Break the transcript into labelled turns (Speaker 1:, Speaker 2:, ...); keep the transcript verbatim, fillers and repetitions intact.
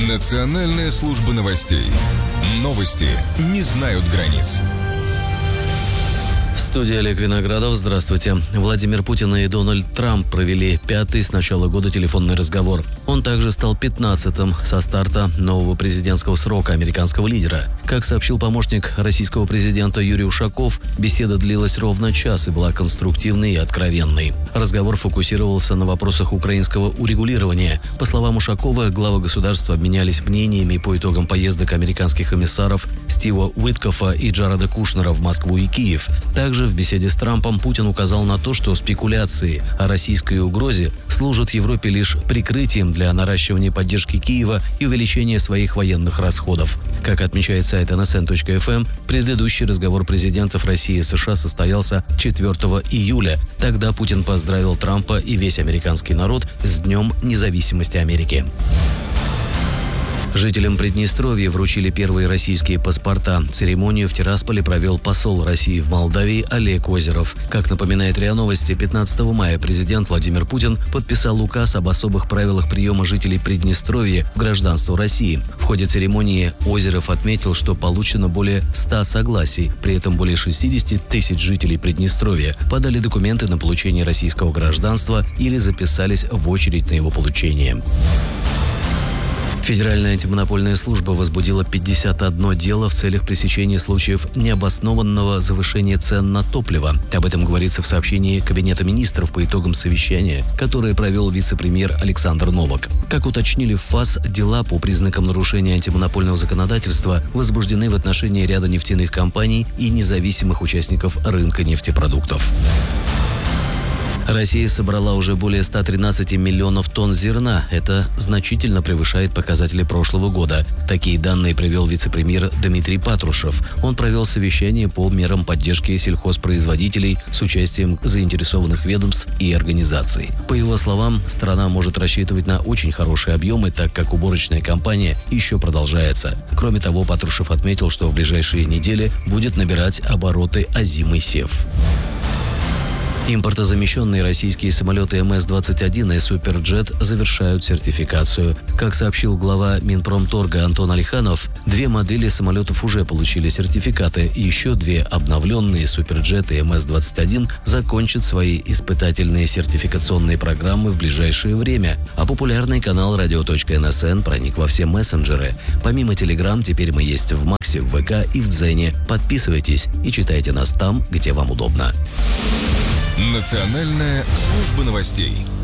Speaker 1: Национальная служба новостей. Новости не знают границ.
Speaker 2: В студии Олег Виноградов. Здравствуйте. Владимир Путин и Дональд Трамп провели пятый с начала года телефонный разговор. Он также стал пятнадцатым со старта нового президентского срока американского лидера. Как сообщил помощник российского президента Юрий Ушаков, беседа длилась ровно час и была конструктивной и откровенной. Разговор фокусировался на вопросах украинского урегулирования. По словам Ушакова, главы государства обменялись мнениями по итогам поездок американских комиссаров Стива Уиткофа и Джареда Кушнера в Москву и Киев. Также в беседе с Трампом Путин указал на то, что спекуляции о российской угрозе служат Европе лишь прикрытием для наращивания поддержки Киева и увеличения своих военных расходов. Как отмечает сайт эн эс эн точка эф эм, предыдущий разговор президентов России и США состоялся четвёртого июля. Тогда Путин поздравил Трампа и весь американский народ с Днем независимости Америки. Жителям Приднестровья вручили первые российские паспорта. Церемонию в Тирасполе провел посол России в Молдавии Олег Озеров. Как напоминает РИА Новости, пятнадцатого мая президент Владимир Путин подписал указ об особых правилах приема жителей Приднестровья в гражданство России. В ходе церемонии Озеров отметил, что получено более ста согласий. При этом более шестидесяти тысяч жителей Приднестровья подали документы на получение российского гражданства или записались в очередь на его получение. Федеральная антимонопольная служба возбудила пятьдесят одно дело в целях пресечения случаев необоснованного завышения цен на топливо. Об этом говорится в сообщении Кабинета министров по итогам совещания, которое провел вице-премьер Александр Новак. Как уточнили в ФАС, дела по признакам нарушения антимонопольного законодательства возбуждены в отношении ряда нефтяных компаний и независимых участников рынка нефтепродуктов. Россия собрала уже более ста тринадцати миллионов тонн зерна. Это значительно превышает показатели прошлого года. Такие данные привел вице-премьер Дмитрий Патрушев. Он провел совещание по мерам поддержки сельхозпроизводителей с участием заинтересованных ведомств и организаций. По его словам, страна может рассчитывать на очень хорошие объемы, так как уборочная кампания еще продолжается. Кроме того, Патрушев отметил, что в ближайшие недели будет набирать обороты озимый сев. Импортозамещенные российские самолеты эм эс двадцать один и «Суперджет» завершают сертификацию. Как сообщил глава Минпромторга Антон Алиханов, две модели самолетов уже получили сертификаты. Еще две обновленные «Суперджет» и эм эс двадцать один закончат свои испытательные сертификационные программы в ближайшее время. А популярный канал радио точка эн эс эн проник во все мессенджеры. Помимо Telegram, теперь мы есть в Максе, в вэ ка и в Дзене. Подписывайтесь и читайте нас там, где вам удобно.
Speaker 1: Национальная служба новостей.